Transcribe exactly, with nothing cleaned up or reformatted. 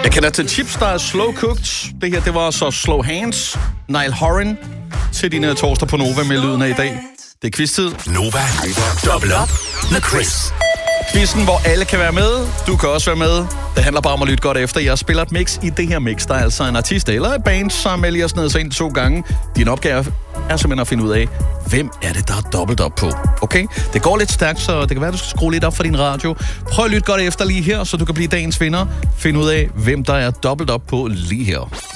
Jeg kender til chips, der er slow cooked. Det her, det var så Slow Hands, Niall Horan, til dine torsdag på Nova med lyden af i dag. Det er quiz-tid. Nova, dobbelt op med Chris. Quizzen, hvor alle kan være med. Du kan også være med. Det handler bare om at lytte godt efter. Jeg spiller et mix i det her mix. Der er altså en artist eller et band, som vælger sådan noget sig ind to gange. Din opgave er simpelthen at finde ud af, hvem er det, der er dobbelt op på. Okay? Det går lidt stærkt, så det kan være, du skal skrue lidt op for din radio. Prøv at lytte godt efter lige her, så du kan blive dagens vinder. Find ud af, hvem der er dobbelt op på lige her.